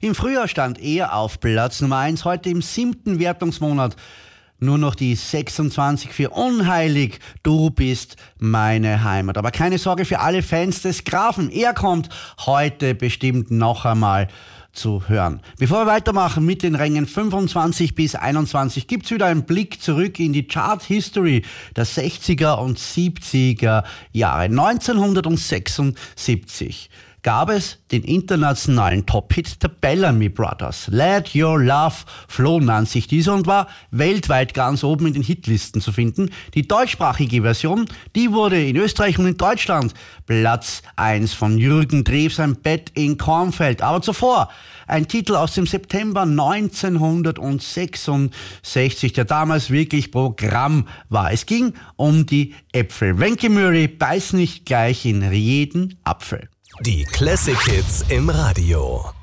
Im Frühjahr stand er auf Platz Nummer 1, heute im 7. Wertungsmonat. Nur noch die 26 für Unheilig, du bist meine Heimat. Aber keine Sorge für alle Fans des Grafen, er kommt heute bestimmt noch einmal zu hören. Bevor wir weitermachen mit den Rängen 25 bis 21, gibt's wieder einen Blick zurück in die Chart-History der 60er und 70er Jahre. 1976 gab es den internationalen Top-Hit der Bellamy Brothers. Let Your Love Flow nannte sich dieser und war weltweit ganz oben in den Hitlisten zu finden. Die deutschsprachige Version, die wurde in Österreich und in Deutschland Platz 1 von Jürgen Drews, Ein Bett in Kornfeld. Aber zuvor ein Titel aus dem September 1966, der damals wirklich Programm war. Es ging um die Äpfel. Wenki Murray, beiß nicht gleich in jeden Apfel. Die Classic Hits im Radio.